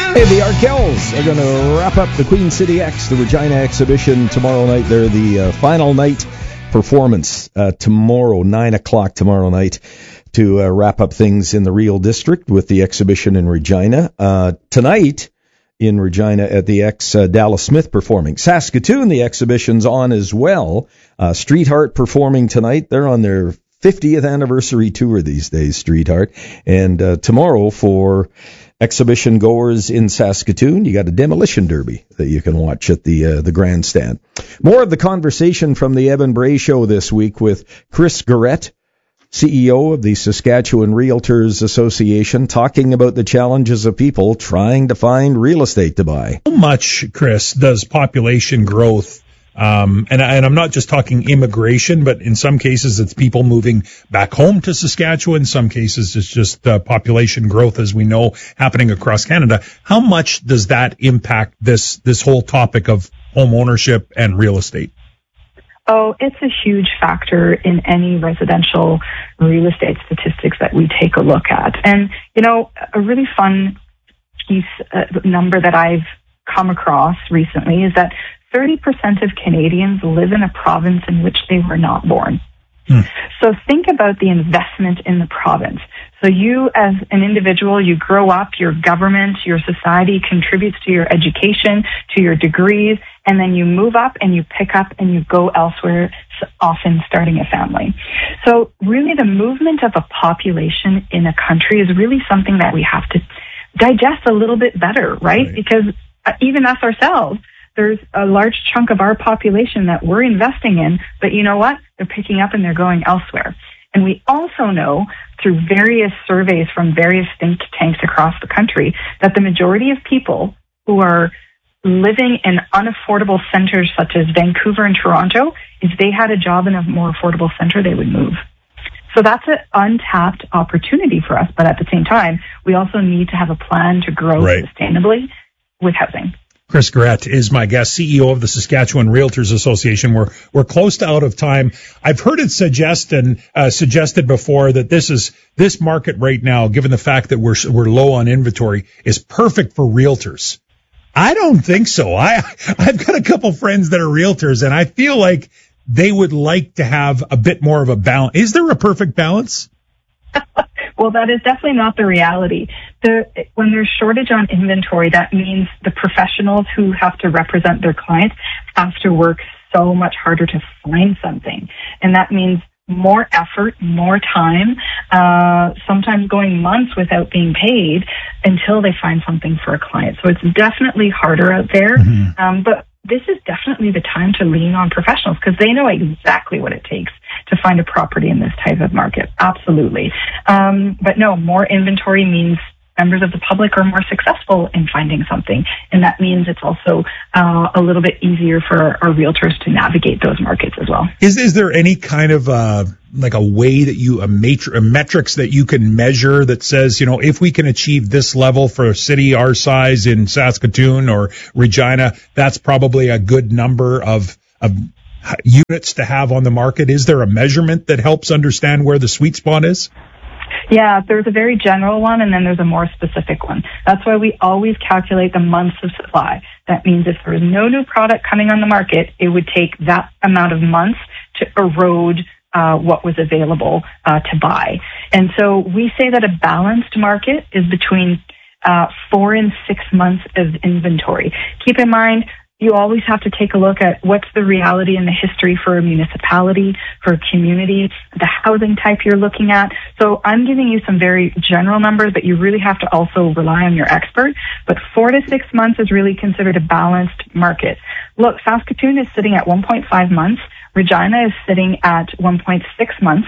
Hey, the Arkells are going to wrap up the Queen City X, the Regina exhibition tomorrow night. They're the final night performance tomorrow, 9 o'clock tomorrow night, to wrap up things in the Real District with the exhibition in Regina. Tonight in Regina at the X, Dallas Smith performing. Saskatoon, the exhibition's on as well. Streetheart performing tonight. They're on their 50th anniversary tour these days, Streetheart. And tomorrow for exhibition goers in Saskatoon, you got a demolition derby that you can watch at the grandstand. More of the conversation from the Evan Bray Show this week with Chris Garrett, CEO of the Saskatchewan Realtors Association, talking about the challenges of people trying to find real estate to buy. How much, Chris, does population growth and I'm not just talking immigration, but in some cases it's people moving back home to Saskatchewan. In some cases it's just population growth, as we know, happening across Canada. How much does that impact this whole topic of home ownership and real estate? Oh, it's a huge factor in any residential real estate statistics that we take a look at. And, you know, a really fun number that I've come across recently is that 30% of Canadians live in a province in which they were not born. So think about the investment in the province. So you as an individual, you grow up, your government, your society contributes to your education, to your degrees, and then you move up and you pick up and you go elsewhere, often starting a family. So really the movement of a population in a country is really something that we have to digest a little bit better, right? Because even us ourselves, there's a large chunk of our population that we're investing in, but you know what? They're picking up and they're going elsewhere. And we also know through various surveys from various think tanks across the country that the majority of people who are living in unaffordable centers such as Vancouver and Toronto, if they had a job in a more affordable center, they would move. So that's an untapped opportunity for us. But at the same time, we also need to have a plan to grow sustainably with housing. Chris Garrett is my guest, CEO of the Saskatchewan Realtors Association. We're close to out of time. I've heard it suggested before that this market right now, given the fact that we're low on inventory, is perfect for realtors. I don't think so. I've got a couple friends that are realtors, and I feel like they would like to have a bit more of a balance. Is there a perfect balance? Well, that is definitely not the reality. When there's shortage on inventory, that means the professionals who have to represent their clients have to work so much harder to find something. And that means more effort, more time, sometimes going months without being paid until they find something for a client. So it's definitely harder out there. But this is definitely the time to lean on professionals because they know exactly what it takes to find a property in this type of market. Absolutely. But no, more inventory means members of the public are more successful in finding something. And that means it's also a little bit easier for our realtors to navigate those markets as well. Is there any kind of like a way that you, metrics that you can measure that says, you know, if we can achieve this level for a city our size in Saskatoon or Regina, that's probably a good number of units to have on the market? Is there a measurement that helps understand where the sweet spot is? Yeah, there's a very general one and then there's a more specific one. That's why we always calculate the months of supply. That means if there is no new product coming on the market, it would take that amount of months to erode what was available to buy. And so we say that a balanced market is between 4 and 6 months of inventory. Keep in mind, you always have to take a look at what's the reality and the history for a municipality, for a community, the housing type you're looking at. So I'm giving you some very general numbers, but you really have to also rely on your expert. But 4 to 6 months is really considered a balanced market. Look, Saskatoon is sitting at 1.5 months. Regina is sitting at 1.6 months.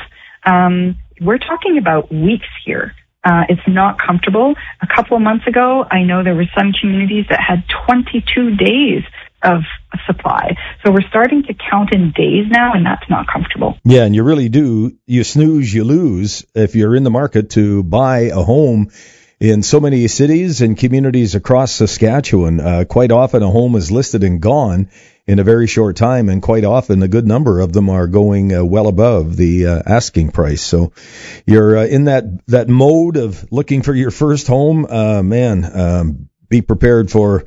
We're talking about weeks here. It's not comfortable. A couple of months ago, I know there were some communities that had 22 days of supply. So we're starting to count in days now, and that's not comfortable. Yeah, and you really do. You snooze, you lose if you're in the market to buy a home in so many cities and communities across Saskatchewan. Quite often a home is listed and gone in a very short time, and quite often a good number of them are going well above the asking price. So you're in that mode of looking for your first home. be prepared for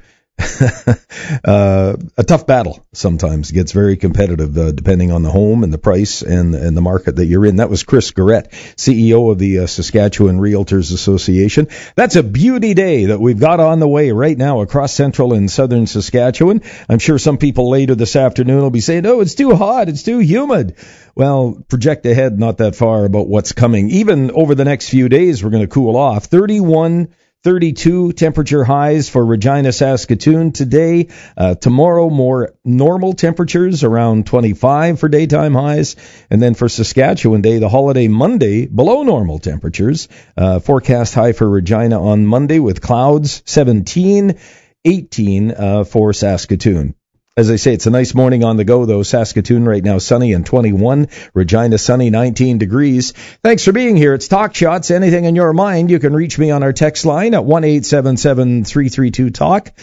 a tough battle. Sometimes it gets very competitive, depending on the home and the price and the market that you're in. That was Chris Garrett, CEO of the Saskatchewan Realtors Association. That's a beauty day that we've got on the way right now across central and southern Saskatchewan. I'm sure some people later this afternoon will be saying, oh, it's too hot, it's too humid. Well, project ahead not that far about what's coming. Even over the next few days, we're going to cool off. 32 temperature highs for Regina, Saskatoon today. Tomorrow, more normal temperatures, around 25 for daytime highs. And then for Saskatchewan Day, the holiday Monday, below normal temperatures. Forecast high for Regina on Monday with clouds, 17, 18 for Saskatoon. As I say, it's a nice morning on the go, though. Saskatoon right now sunny and 21. Regina sunny, 19 degrees. Thanks for being here. It's Talk Shots. Anything in your mind, you can reach me on our text line at 1-877-332-TALK,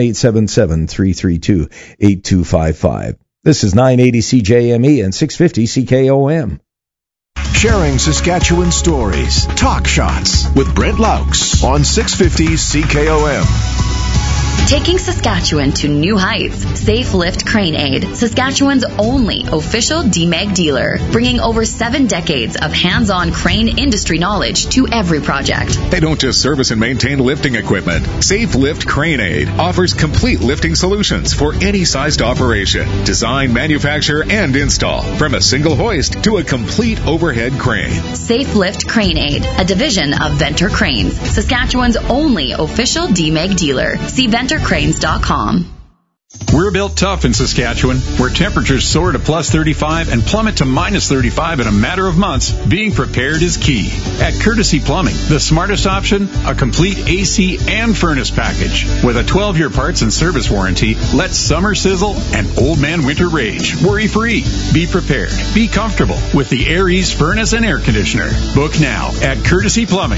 1-877-332-8255. This is 980 CJME and 650 CKOM. Sharing Saskatchewan stories. Talk Shots with Brent Laux on 650 CKOM. Taking Saskatchewan to new heights. Safe Lift Crane Aid, Saskatchewan's only official DMEG dealer, bringing over 7 decades of hands-on crane industry knowledge to every project. They don't just service and maintain lifting equipment. Safe Lift Crane Aid offers complete lifting solutions for any sized operation. Design, manufacture, and install, from a single hoist to a complete overhead crane. Safe Lift Crane Aid, a division of Venter Cranes, Saskatchewan's only official DMEG dealer. See VenterCranes.com. We're built tough in Saskatchewan, where temperatures soar to plus 35 and plummet to minus 35 in a matter of months. Being prepared is key. At Courtesy Plumbing, the smartest option, a complete AC and furnace package. With a 12-year parts and service warranty, let summer sizzle and old man winter rage. Worry-free. Be prepared. Be comfortable with the Air Ease furnace and air conditioner. Book now at Courtesy Plumbing.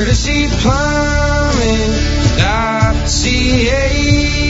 CourtesyPlumbing.ca.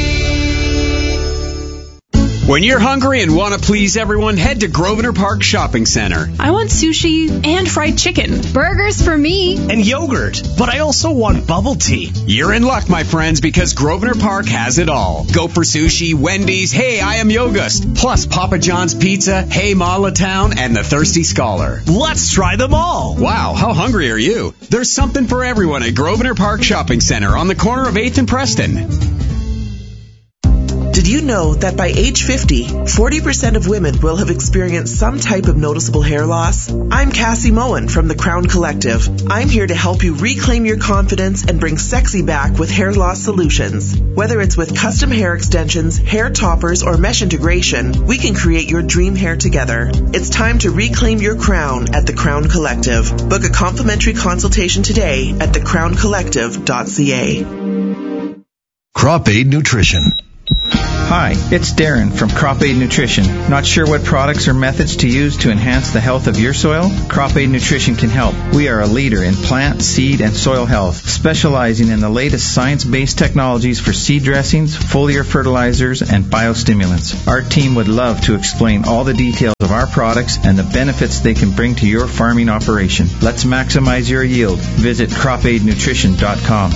When you're hungry and want to please everyone, head to Grosvenor Park Shopping Center. I want sushi and fried chicken. Burgers for me. And yogurt. But I also want bubble tea. You're in luck, my friends, because Grosvenor Park has it all. Go for sushi, Wendy's, Hey, I Am Yogust, plus Papa John's Pizza, Hey Malatown, and the Thirsty Scholar. Let's try them all. Wow, how hungry are you? There's something for everyone at Grosvenor Park Shopping Center on the corner of 8th and Preston. Did you know that by age 50, 40% of women will have experienced some type of noticeable hair loss? I'm Cassie Moen from the Crown Collective. I'm here to help you reclaim your confidence and bring sexy back with hair loss solutions. Whether it's with custom hair extensions, hair toppers, or mesh integration, we can create your dream hair together. It's time to reclaim your crown at the Crown Collective. Book a complimentary consultation today at thecrowncollective.ca. Crop Aid Nutrition. Hi, it's Darren from Crop Aid Nutrition. Not sure what products or methods to use to enhance the health of your soil? Crop Aid Nutrition can help. We are a leader in plant, seed, and soil health, specializing in the latest science-based technologies for seed dressings, foliar fertilizers, and biostimulants. Our team would love to explain all the details of our products and the benefits they can bring to your farming operation. Let's maximize your yield. Visit cropaidnutrition.com.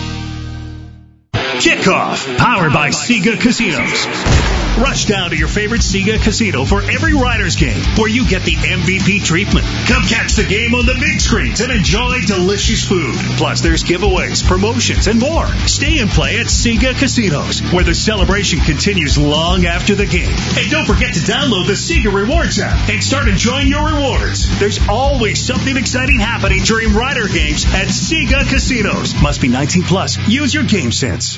Kickoff, powered by Sega Casinos. Rush down to your favorite Sega casino for every Riders game, where you get the MVP treatment. Come catch the game on the big screens and enjoy delicious food. Plus, there's giveaways, promotions, and more. Stay and play at Sega Casinos, where the celebration continues long after the game. And don't forget to download the Sega Rewards app and start enjoying your rewards. There's always something exciting happening during Rider games at Sega Casinos. Must be 19 plus. Use your game sense.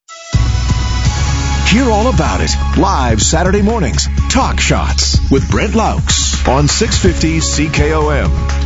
Hear all about it live Saturday mornings. Talk Shots with Brent Laux on 650 CKOM.